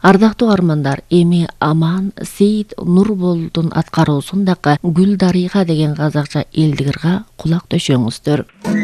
Ардактуу армандар, эми Аман Сейит Нурболдун аткаруусундагы Гүл Дарыйга деген казакча элдик ырга кулак төшөңүздөр.